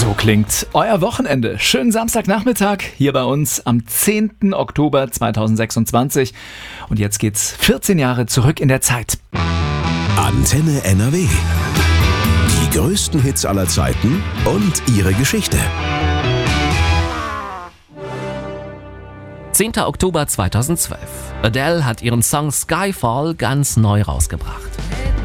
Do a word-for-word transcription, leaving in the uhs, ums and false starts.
So klingt euer Wochenende. Schönen Samstagnachmittag hier bei uns am zehnten Oktober zweitausendsechsundzwanzig. Und jetzt geht's vierzehn Jahre zurück in der Zeit. Antenne N R W. Die größten Hits aller Zeiten und ihre Geschichte. zehnten Oktober zweitausendzwölf. Adele hat ihren Song Skyfall ganz neu rausgebracht.